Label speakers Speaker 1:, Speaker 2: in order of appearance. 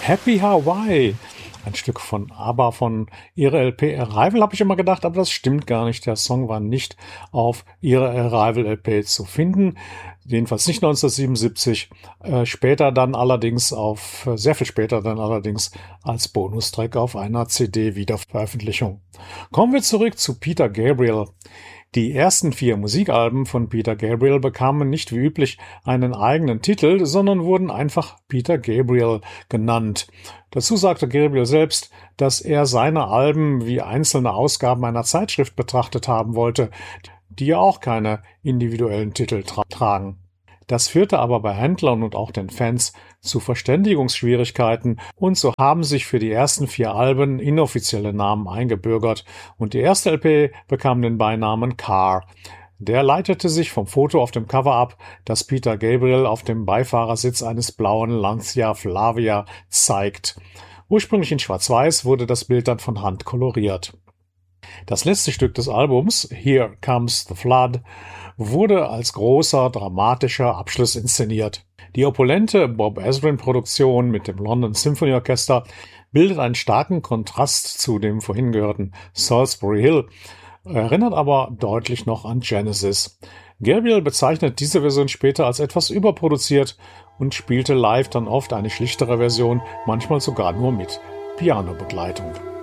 Speaker 1: Happy Hawaii. Ein Stück von ABBA von ihrer LP Arrival, habe ich immer gedacht, aber das stimmt gar nicht. Der Song war nicht auf ihrer Arrival LP zu finden. Jedenfalls nicht 1977. Später dann allerdings sehr viel später dann allerdings als Bonustrack auf einer CD-Wiederveröffentlichung. Kommen wir zurück zu Peter Gabriel. Die ersten 4 Musikalben von Peter Gabriel bekamen nicht wie üblich einen eigenen Titel, sondern wurden einfach Peter Gabriel genannt. Dazu sagte Gabriel selbst, dass er seine Alben wie einzelne Ausgaben einer Zeitschrift betrachtet haben wollte, die ja auch keine individuellen Titel tragen. Das führte aber bei Händlern und auch den Fans zu Verständigungsschwierigkeiten und so haben sich für die ersten 4 Alben inoffizielle Namen eingebürgert und die erste LP bekam den Beinamen Car. Der leitete sich vom Foto auf dem Cover ab, das Peter Gabriel auf dem Beifahrersitz eines blauen Lancia Flavia zeigt. Ursprünglich in Schwarz-Weiß wurde das Bild dann von Hand koloriert. Das letzte Stück des Albums, Here Comes the Flood, wurde als großer, dramatischer Abschluss inszeniert. Die opulente Bob Ezrin-Produktion mit dem London Symphony Orchester bildet einen starken Kontrast zu dem vorhin gehörten Salisbury Hill, erinnert aber deutlich noch an Genesis. Gabriel bezeichnet diese Version später als etwas überproduziert und spielte live dann oft eine schlichtere Version, manchmal sogar nur mit Pianobegleitung.